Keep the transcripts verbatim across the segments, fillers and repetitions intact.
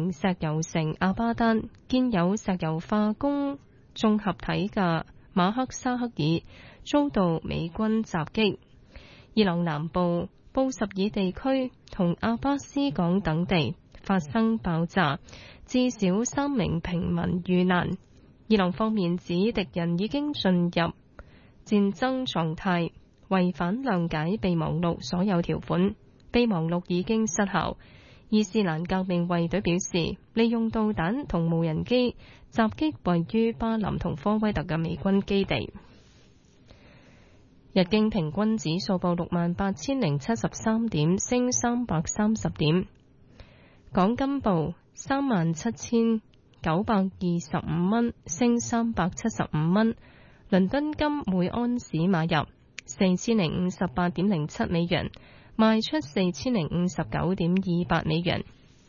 名石油城阿巴丹建有石油化工綜合體嘅馬克沙克爾遭到美軍襲擊。伊朗南部布什爾地區同阿巴斯港等地發生爆炸，至少三名平民遇難。伊朗方面指敵人已經進入戰爭狀態，違反諒解備忘錄所有條款，備忘錄已經失效。伊斯蘭革命衛隊表示，利用導彈同無人機襲擊位於巴林同科威特嘅美軍基地。日經平均指數報六萬八千零七十三點，升三百三十點。港金報三萬七千九百二十五蚊，升三百七十五蚊。倫敦金每安士買入四千零五十八點零七美元，賣出四千零五十九點二八美元。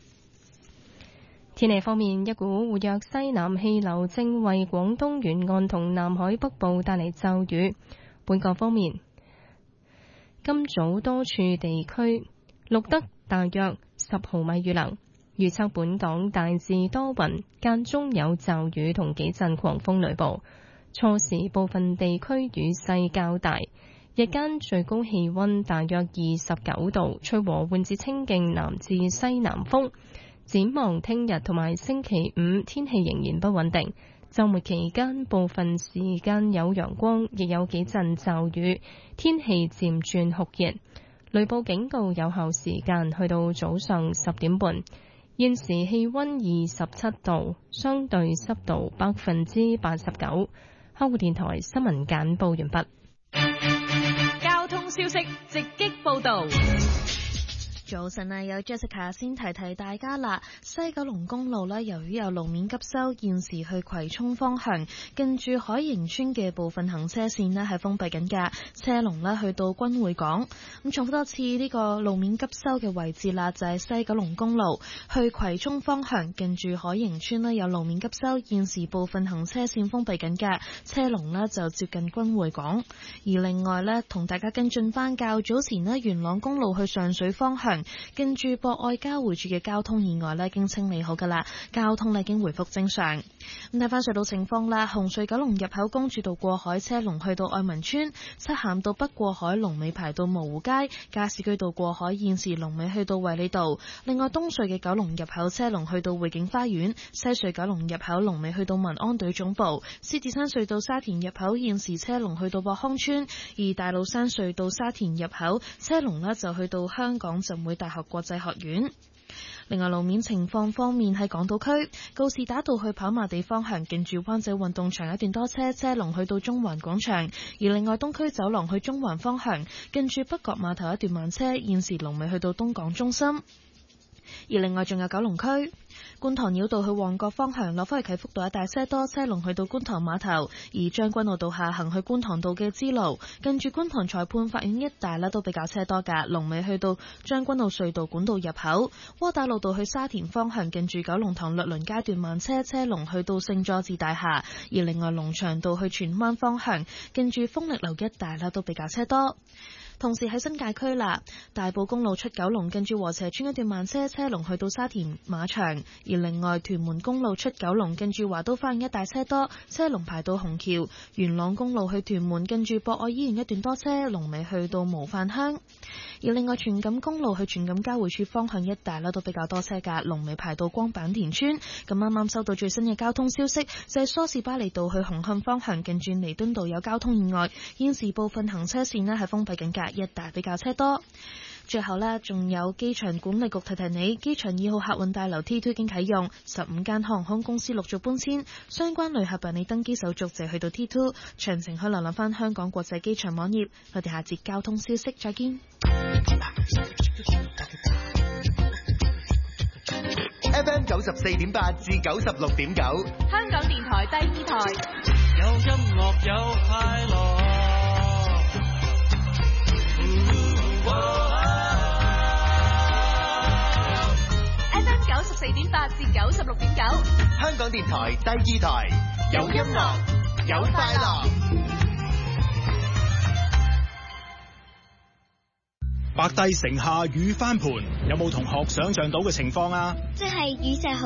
天氣方面，一股活躍西南氣流正為廣東沿岸同南海北部帶嚟驟雨。本港方面，今早多處地區錄得大約十毫米雨量。預測本港大致多雲，間中有驟雨同幾陣狂風雷暴。初時部分地區雨勢較大，日間最高氣溫大約二十九度，吹和緩至清勁南至西南風。展望聽日同埋星期五天氣仍然不穩定，週末期間部分時間有陽光，亦有幾陣驟雨，天氣漸轉酷熱。雷暴警告有效時間去到早上十點半。現時氣溫二十七度，相對濕度百分之八十九。香港電台新聞簡報完畢。 交通消息直擊報道。 早晨啊，有 Jessica 先提提大家啦。西九龍公路呢，由於有路面急修，現時去葵涌方向近住海盈村嘅部分行車線呢係封閉緊㗎，車龍呢去到君匯港。咁重複多次呢個路面急修嘅位置啦，就係西九龍公路去葵涌方向近住海盈村呢有路面急修，現時部分行車線封閉緊㗎，車龍呢就接近君匯港。而另外呢，同大家跟進翻較早前呢元朗公路去上水方向跟住博愛交匯處嘅交通意外呢已經清理好噶啦，交通呢已經回復正常。咁睇翻隧道情況啦，紅隧九龍入口公主道過海車龍去到愛民村，漆咸道北過海龍尾排到蕪湖街，加士居道過海現時龍尾去到衛理道。另外東隧嘅九龍入口車龍去到匯景花園，西隧九龍入口龍尾去到民安隊總部，獅子山隧道沙田入口現時車龍去到博康村，而大老山隧道沙田入口車龍呢就去到香港浸會大學國際學院。另外路面情況方面，喺港島區告士打道去跑馬地方向近住灣仔運動場一段多車，車龍去到中環廣場。而另外東區走廊去中環方向近住北角碼頭一段慢車，現時龍尾去到東港中心。而另外仲有九龍區觀塘繞道去旺角方向落返去啟福道一帶車多，車龍去到觀塘碼頭。而將軍澳道下行去觀塘道嘅支路近住觀塘裁判法院一帶呢都比較車多㗎，龍尾去到將軍澳隧道管道入口。窩打老道去沙田方向近住九龍塘律倫街段慢車，車龍去到聖佐治大廈。而另外龍翔道去荃灣方向近住豐力樓一帶呢都比較車多。同時喺新界區啦，大埔公路出九龍近住禾輋村一段慢車，車龍去到沙田馬場。而另外屯門公路出九龍近住華都花園一帶車多，車龍排到紅橋。元朗公路去屯門近住博愛醫院一段多車，龍尾去到模範鄉。而另外荃錦公路去荃錦交匯處方向一帶呢都比較多車㗎，龍尾排到光板田村。咁啱啱收到最新嘅交通消息，就係梳士巴利道去紅磡方向近住彌敦道有交通意外，現時部分行車線呢係封閉緊㗎，一帶比較車多。最後呢，仲有機場管理局提提你，機場二號客運大樓 T二 已經啟用，十五間航空公司陸續搬遷，相關旅客辦理登機手續就去到 T 二，詳情可瀏覽翻香港國際機場網頁。我哋下節交通消息再見。 F M 九十四點八至九十六點九， 香港電台第二台， 有音樂有快樂。 F M 九十四點八至九十六點九， 香港電台第二台，有音樂有快樂。 白帝城下雨翻盤，有冇同學想象到嘅情況啊？ 即係雨勢好